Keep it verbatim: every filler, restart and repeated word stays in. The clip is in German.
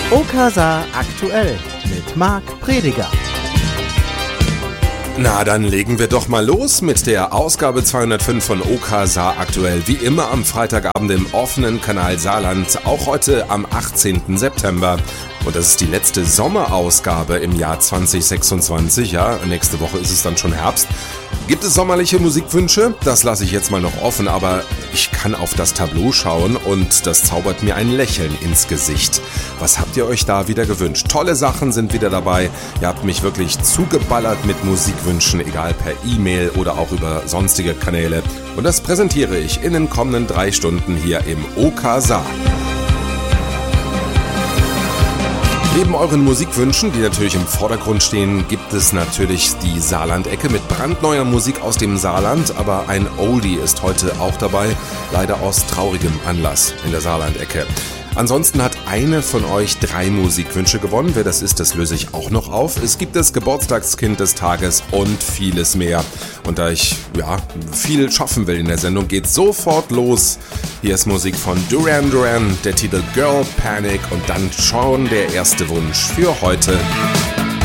Okasa aktuell mit Marc Prediger. Na, dann legen wir doch mal los mit der Ausgabe zweihundertfünf von Okasa aktuell. Wie immer am Freitagabend im offenen Kanal Saarland, auch heute am achtzehnten September. Und das ist die letzte Sommerausgabe im Jahr zwanzig sechsundzwanzig. Ja, nächste Woche ist es dann schon Herbst. Gibt es sommerliche Musikwünsche? Das lasse ich jetzt mal noch offen, aber ich kann auf das Tableau schauen und das zaubert mir ein Lächeln ins Gesicht. Was habt ihr euch da wieder gewünscht? Tolle Sachen sind wieder dabei. Ihr habt mich wirklich zugeballert mit Musikwünschen, egal per E-Mail oder auch über sonstige Kanäle. Und das präsentiere ich in den kommenden drei Stunden hier im Okasa. Neben euren Musikwünschen, die natürlich im Vordergrund stehen, gibt es natürlich die Saarland-Ecke mit brandneuer Musik aus dem Saarland, aber ein Oldie ist heute auch dabei, leider aus traurigem Anlass in der Saarland-Ecke. Ansonsten hat eine von euch drei Musikwünsche gewonnen. Wer das ist, das löse ich auch noch auf. Es gibt das Geburtstagskind des Tages und vieles mehr. Und da ich ja viel schaffen will in der Sendung, geht sofort los. Hier ist Musik von Duran Duran, der Titel Girl Panic und dann schon der erste Wunsch für heute.